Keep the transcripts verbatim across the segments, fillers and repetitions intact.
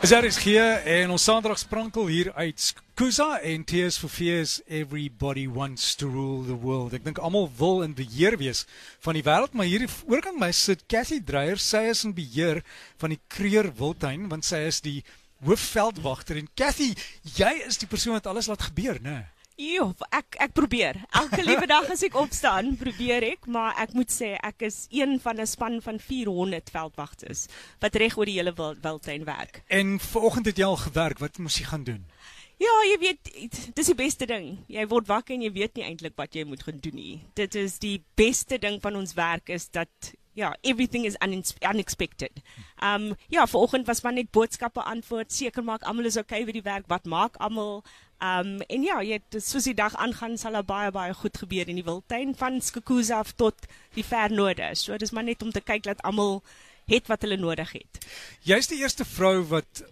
Is R S G en ons Saterdag sprankel hier uit Skukuza en Tears for Fears, everybody wants to rule the world. Ek dink almal wil in beheer wees van die wêreld, maar hier oorkant my sit Cathy Dreyer. Sy is in beheer van die Kruger Wildtuin, want sy is die hoofveldwagter. En Cathy, jy is die persoon wat alles laat gebeur, né? Jo, ek ek probeer. Elke liewe dag as ek opstaan, probeer ek, maar ek moet sê ek is een van 'n span van vierhonderd veldwagters wat reg oor die hele wildtuin werk. En vanoggend het jy al gewerk, wat moes jy gaan doen? Ja, jy weet, dis die beste ding. Jy word wakker en jy weet nie eintlik wat jy moet gaan doen nie. Dit is die beste ding van ons werk is dat ja, everything is unexpected. Um ja, vanoggend was maar net boodskappe antwoord, seker maak almal is okay met die werk, wat maak almal? Um, en ja, jy het, soos die dag aangaan, sal er baie, baie goed gebeur in die wildtuin, van Skukuza af tot die ver noorde. So dit is maar net om te kyk dat almal het wat hulle nodig het. Jy is die eerste vrou wat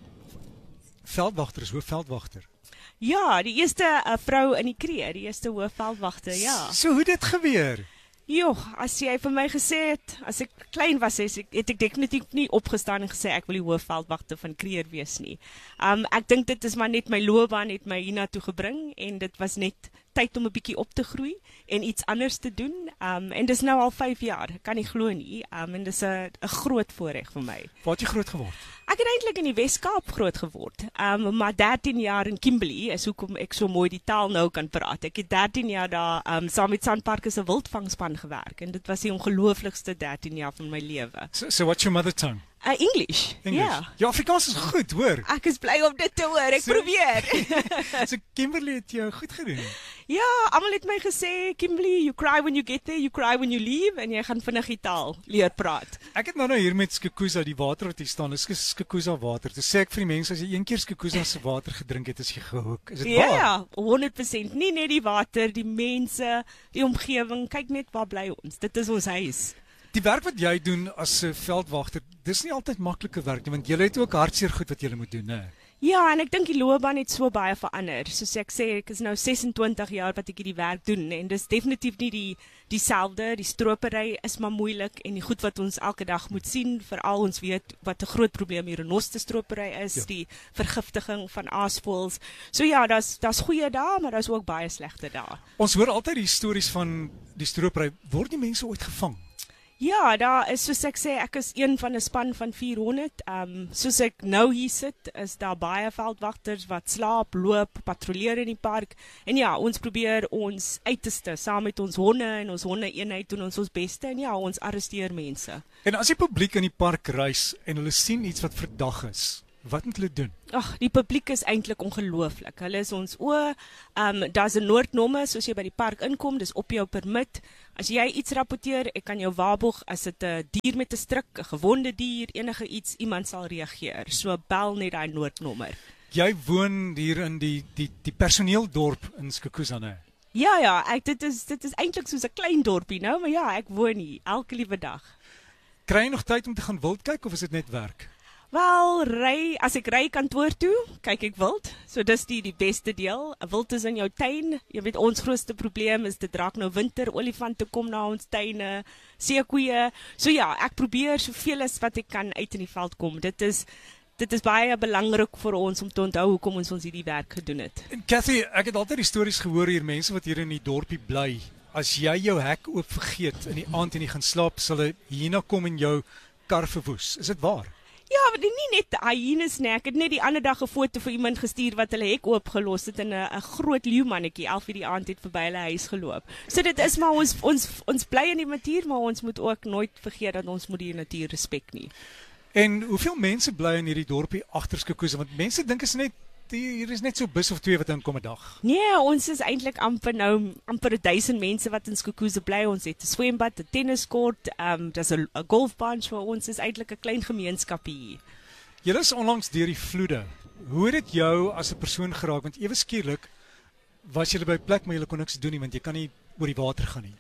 veldwagter is, hoofveldwagter. Ja, die eerste uh, vrou in die Kruger, die eerste hoofveldwagter, ja. So hoe dit gebeur? Jo, as jy vir my gesê het, as ek klein was, het ek, het ek definitief nie opgestaan en gesê ek wil die hoofveldwagter van Kruger wees nie. Um, ek dink dit is maar net my loopbaan het my hiernatoe gebring en dit was net tyd om 'n bietjie op te groei en iets anders te doen. Um, en dis nou al vyf jaar, ek kan nie glo nie. Um, en dis 'n 'n groot voorreg vir my. Waar het jy groot geword? Ek het eintlik in die Wes-Kaap groot geword, um, maar dertien jaar in Kimberley is hoekom ek so mooi die taal nou kan praat. Ek het dertien jaar daar um, saam met Sandpark se wildvangspan gewerk en dit was die ongelooflikste dertien jaar van my lewe. So, so what's your mother tongue? Uh, English, ja. Yeah. Jou Afrikaans is goed, hoor. Ek is bly om dit te hoor, ek so, probeer. So Kimberley het jou goed gedoen. Ja, almal het my gesê, Kimberley, you cry when you get there, you cry when you leave, en jy gaan vinnig die taal leer praat. Ek het nou nou hier met Skukuza, die water wat hier staan, is Skukuza water. Toe sê ek vir die mense, as jy een keer Skukuza se water gedrink het, is jy gehoek. Is dit waar? Ja, honderd persent. Nie net die water, die mense, die omgewing, kyk net waar bly ons. Dit is ons huis. Die werk wat jy doen as 'n veldwagter, dis nie altyd maklike werk nie, want jy het ook hartseer goed wat jy moet doen, né? Ja, en ek dink die loopbaan het so baie verander. Soos ek sê, ek is nou sesentwintig jaar wat ek hierdie werk doen en dis definitief nie die dieselfde. Die stropery is maar moeilik en die goed wat ons elke dag moet sien, veral ons weet wat 'n groot probleem hier in Renoster stropery is, ja. Die vergiftiging van aasvoëls. So ja, daar's daar's goeie dae, maar daar's ook baie slegte dae. Ons hoor altyd die stories van die stropery. Word die mense ooit gevang? Ja, daar is, soos ek sê, ek is een van 'n span van vierhonderd. Um, soos ek nou hier sit, is daar baie veldwagters wat slaap, loop, patrolleer in die park. En ja, ons probeer ons uiterste, saam met ons honde en ons honde-eenheid doen ons ons beste. En ja, ons arresteer mense. En as die publiek in die park reis en hulle sien iets wat verdag is, wat moet hulle doen? Ag, die publiek is eintlik ongelooflik. Hulle is ons oë. Um, daar's 'n noodnommer, soos jy by die park inkom, dis op jou permit. As jy iets rapporteer, ek kan jou waarborg, as dit 'n dier met 'n stryk, 'n gewonde dier, enige iets, iemand sal reageer. So bel net daai noodnommer. Jy woon hier in die die die personeeldorp in Skukuza, né? Ja, ja, ek dit is dit is eintlik soos 'n klein dorpie nou, maar ja, ek woon hier elke liewe dag. Kry jy nog tyd om te gaan wild kyk of is dit net werk? Wel, ry, as ek ry kantoor toe, kyk ek wild. So dis die die beste deel. Wild is in jou tuin. Jy weet ons grootste probleem is dit raak nou winter, olifante kom na ons tuine, seekoeie. So ja, ek probeer soveel as wat ek kan uit in die veld kom. Dit is dit is baie belangrik vir ons om te onthou hoekom ons ons hierdie werk gedoen het. En Cathy, ek het altyd die stories gehoor hier, mense wat hier in die dorpie bly. As jy jou hek oop vergeet in die aand en jy gaan slaap, sal hulle hierna kom en jou kar verwoes. Is dit waar? Ja, maar nie net hyenes nie. Ek het net die ander dag 'n foto vir iemand gestuur wat hulle hek oopgelos het en 'n 'n groot leeumannetjie elf uur die aand het verby hulle huis geloop. So dit is maar ons ons ons bly in die natuur, maar ons moet ook nooit vergeet dat ons moet die natuur respek nie. En hoeveel mense bly in hierdie dorpie agter Skukuza? Want mense dink is net hier is net so bus of twee wat inkom 'n dag. Nee, ons is eintlik amper nou amper duisend mense wat in Skukuza bly. Ons het 'n swembad, 'n tenniskort, ehm um, daar's 'n golfbaan vir ons. Is eintlik 'n klein gemeenskap hier. Julle is onlangs deur die vloede. Hoe het dit jou as 'n persoon geraak? Want ewe skielik was jy by 'n plek maar jy kon niks doen nie want jy kan nie oor die water gaan nie.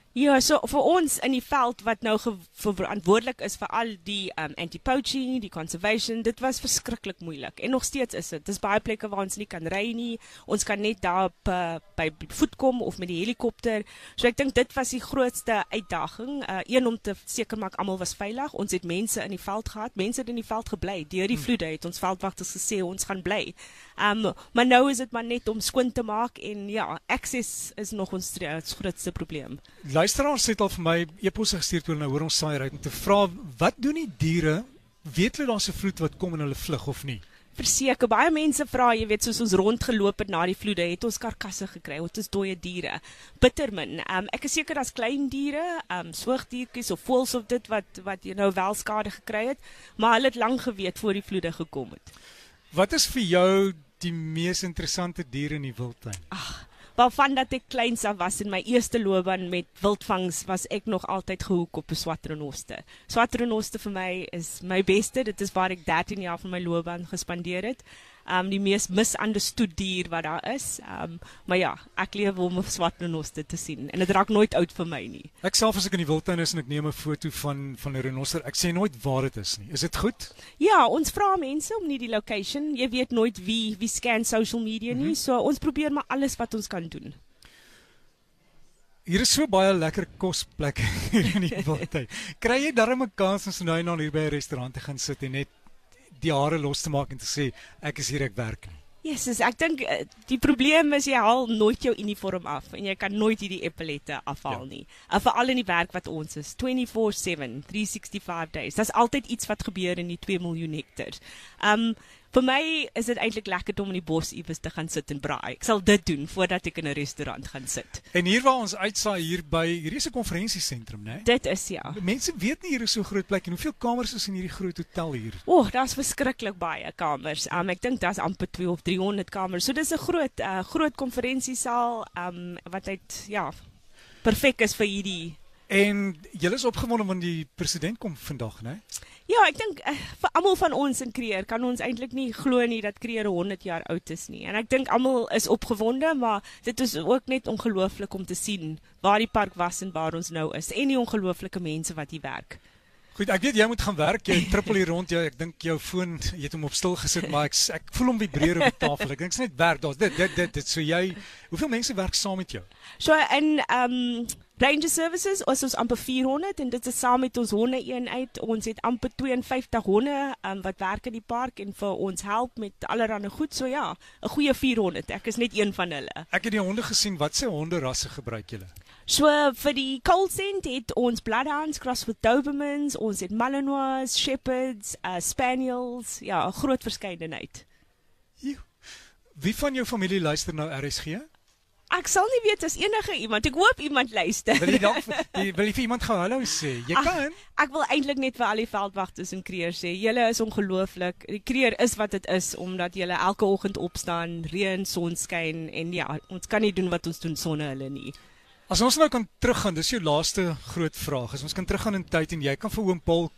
Ja, so vir ons in die veld wat nou ge- verantwoordelik is vir al die um, anti-poaching, die conservation, dit was verskriklik moeilik. En nog steeds is dit. Dis baie plekke waar ons nie kan ry nie. Ons kan net daar op, uh, by voet kom of met die helikopter. So ek dink dit was die grootste uitdaging. Uh, een om te seker maak almal was veilig. Ons het mense in die veld gehad. Mense het in die veld gebly. Deur die vloede het ons veldwagters gesê ons gaan bly. Um, maar nou is dit maar net om skoon te maak en ja, access is nog ons, ons grootste probleem. Luisteraars het al vir my e-posse gestuur toe hulle nou hoor ons saai ry om te vra wat doen die diere? Weet hulle daar's 'n vloed wat kom en hulle vlug of nie? Verseker, baie mense vra, jy weet, soos ons rondgeloop het na die vloede, het ons karkasse gekry, het ons dooie diere. Bittermin. Um, ek is seker daar's klein diere, um, soogdiertjies of voëls of dit wat wat jy nou wel skade gekry het, maar hulle het lank geweet voor die vloede gekom het. Wat is vir jou die mees interessante dier in die wildtuin? Ag, waarvan dat ek kleins af was in my eerste loopbaan met wildvangs, was ek nog altyd gehoek op 'n swartrenoster. Swartrenoster vir my is my beste, dit is waar ek dertien jaar van my loopbaan gespandeer het. Um, die mees misunderstood dier wat daar is. Um, maar ja, ek leef om 'n swartrenoster te sien en dit raak nooit oud vir my nie. Ek self as ek in die wildtuin is en ek neem 'n foto van van 'n renoster, ek sê nooit waar dit is nie. Is dit goed? Ja, ons vra mense om nie die location, jy weet nooit wie wie scan social media nie, mm-hmm. so ons probeer maar alles wat ons kan doen. Hier is so baie lekker kosplekke hier in die wildtuin. Kry jy darm 'n kans om so nou en dan hier by 'n restaurant te gaan sit en net die hare los te maak en te sê ek is hier, ek werk nie? Yes, ek dink die probleem is jy haal nooit jou uniform af en jy kan nooit hierdie epaulette afhaal ja. nie. En veral in die werk wat ons is, twenty-four seven, three sixty-five days. Daar's altyd iets wat gebeur in die two miljoen hektare. Um vir my is dit eintlik lekker om in die bos iewers te gaan sit en braai. Ek sal dit doen voordat ek in 'n restaurant gaan sit. En hier waar ons uitsaai hier by hierdie is 'n konferensiesentrum, né? Dit is ja. Mense weet nie hier is so groot plek en hoeveel kamers is in hierdie groot hotel hier? O, oh, daar's verskriklik baie kamers. Um ek dink daar's amper two of three hundred kamers. So dis 'n groot uh, groot konferensiesaal um wat uit ja, perfek is vir hierdie. En julle is opgewonde want die president kom vandag, né? Ja, ek dink uh, vir almal van ons in Kruger kan ons eintlik nie glo nie dat Kruger honderd jaar oud is nie. En ek dink almal is opgewonde, maar dit is ook net ongelooflik om te sien waar die park was en waar ons nou is en die ongelooflike mense wat hier werk. Goed, ek weet jy moet gaan werk, jy trippel hier rond, jy, ek dink jou foon, jy het hom op stil gesit, maar ek, ek voel hom vibreer op die tafel, ek dink is net werk, daar's dit, dit, dit, dit, so jy, hoeveel mense werk saam met jou? So in um, Ranger Services is ons amper four hundred en dit is saam met ons honde eenheid, ons het amper fifty-two honde um, wat werk in die park en vir ons help met allerlei goed, so ja, 'n goeie four hundred, ek is net een van hulle. Ek het die honde gesien, wat se honderasse gebruik julle? So vir die cold scent het ons Bloodhounds, cross with Dobermans, ons het Malinois, Shepherds, uh, Spaniels, ja, 'n groot verskeidenheid. Wie van jou familie luister nou R S G? Ek sal nie weet as enige iemand, ek hoop iemand luister. Wil jy dalk vir, wil jy vir iemand gaan hallo sê? Jy Ach, kan. Ek wil eintlik net vir al die veldwagters in Kruger sê, julle is ongelooflik. Die Kruger is wat dit is, omdat julle elke oggend opstaan, reën, sonskyn en ja, ons kan nie doen wat ons doen sonder hulle nie. As ons nou kan teruggaan, dis jou laaste groot vraag. As ons kan teruggaan in tyd en jy kan vir oom Paul